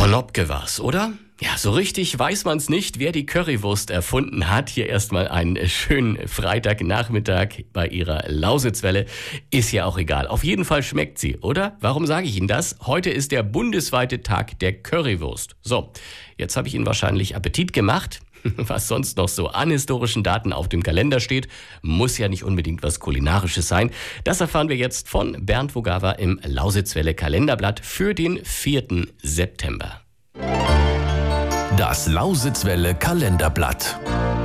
Konopke war's, oder? Ja, so richtig weiß man's nicht, wer die Currywurst erfunden hat. Hier erstmal einen schönen Freitagnachmittag bei Ihrer Lausitzwelle. Ist ja auch egal. Auf jeden Fall schmeckt sie, oder? Warum sage ich Ihnen das? Heute ist der bundesweite Tag der Currywurst. So, jetzt habe ich Ihnen wahrscheinlich Appetit gemacht. Was sonst noch so an historischen Daten auf dem Kalender steht, muss ja nicht unbedingt was Kulinarisches sein. Das erfahren wir jetzt von Bernd Vogawa im Lausitzwelle Kalenderblatt für den 4. September. Das Lausitzwelle Kalenderblatt.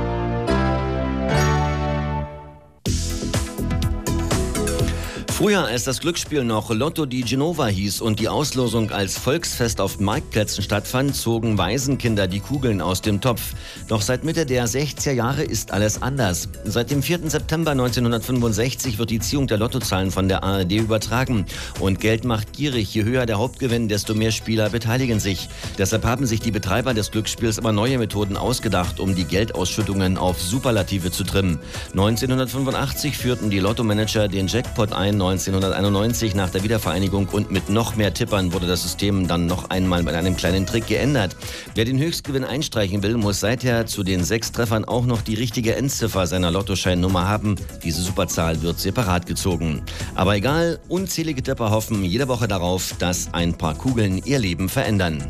Früher, als das Glücksspiel noch Lotto di Genova hieß und die Auslosung als Volksfest auf Marktplätzen stattfand, zogen Waisenkinder die Kugeln aus dem Topf. Doch seit Mitte der 60er Jahre ist alles anders. Seit dem 4. September 1965 wird die Ziehung der Lottozahlen von der ARD übertragen. Und Geld macht gierig. Je höher der Hauptgewinn, desto mehr Spieler beteiligen sich. Deshalb haben sich die Betreiber des Glücksspiels aber neue Methoden ausgedacht, um die Geldausschüttungen auf Superlative zu trimmen. 1985 führten die Lottomanager den Jackpot ein, 1991 nach der Wiedervereinigung, und mit noch mehr Tippern wurde das System dann noch einmal mit einem kleinen Trick geändert. Wer den Höchstgewinn einstreichen will, muss seither zu den 6 Treffern auch noch die richtige Endziffer seiner Lottoscheinnummer haben. Diese Superzahl wird separat gezogen. Aber egal, unzählige Tipper hoffen jede Woche darauf, dass ein paar Kugeln ihr Leben verändern.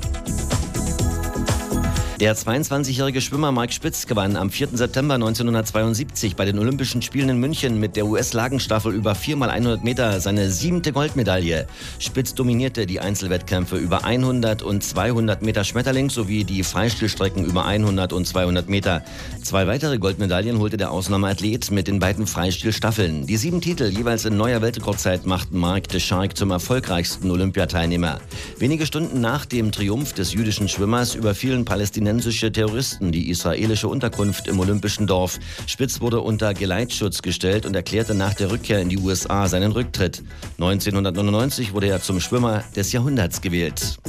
Der 22-jährige Schwimmer Mark Spitz gewann am 4. September 1972 bei den Olympischen Spielen in München mit der US-Lagenstaffel über 4x100 Meter seine 7. Goldmedaille. Spitz dominierte die Einzelwettkämpfe über 100 und 200 Meter Schmetterling sowie die Freistilstrecken über 100 und 200 Meter. 2 weitere Goldmedaillen holte der Ausnahmeathlet mit den beiden Freistilstaffeln. Die 7 Titel, jeweils in neuer Weltrekordzeit, machten Mark the Shark zum erfolgreichsten Olympiateilnehmer. Wenige Stunden nach dem Triumph des jüdischen Schwimmers überfielen palästinensische Terroristen die israelische Unterkunft im Olympischen Dorf. Spitz wurde unter Geleitschutz gestellt und erklärte nach der Rückkehr in die USA seinen Rücktritt. 1999 wurde er zum Schwimmer des Jahrhunderts gewählt.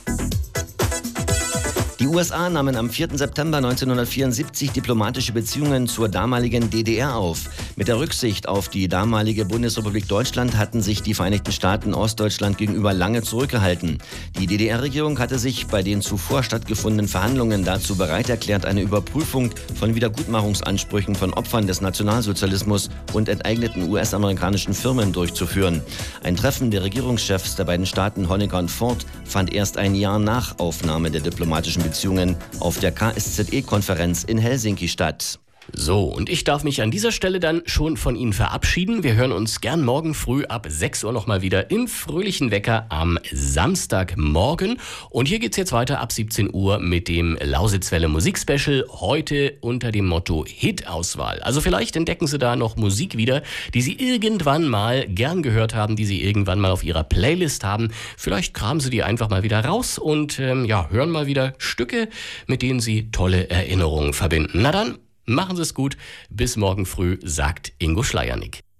Die USA nahmen am 4. September 1974 diplomatische Beziehungen zur damaligen DDR auf. Mit der Rücksicht auf die damalige Bundesrepublik Deutschland hatten sich die Vereinigten Staaten Ostdeutschland gegenüber lange zurückgehalten. Die DDR-Regierung hatte sich bei den zuvor stattgefundenen Verhandlungen dazu bereit erklärt, eine Überprüfung von Wiedergutmachungsansprüchen von Opfern des Nationalsozialismus und enteigneten US-amerikanischen Firmen durchzuführen. Ein Treffen der Regierungschefs der beiden Staaten Honecker und Ford fand erst ein Jahr nach Aufnahme der diplomatischen Beziehungen auf der KSZE-Konferenz in Helsinki statt. So, und ich darf mich an dieser Stelle dann schon von Ihnen verabschieden. Wir hören uns gern morgen früh ab 6 Uhr nochmal wieder im fröhlichen Wecker am Samstagmorgen. Und hier geht's jetzt weiter ab 17 Uhr mit dem Lausitzwelle Musikspecial. Heute unter dem Motto Hitauswahl. Also vielleicht entdecken Sie da noch Musik wieder, die Sie irgendwann mal gern gehört haben, die Sie irgendwann mal auf Ihrer Playlist haben. Vielleicht kramen Sie die einfach mal wieder raus und hören mal wieder Stücke, mit denen Sie tolle Erinnerungen verbinden. Na dann, machen Sie es gut. Bis morgen früh, sagt Ingo Schleiernick.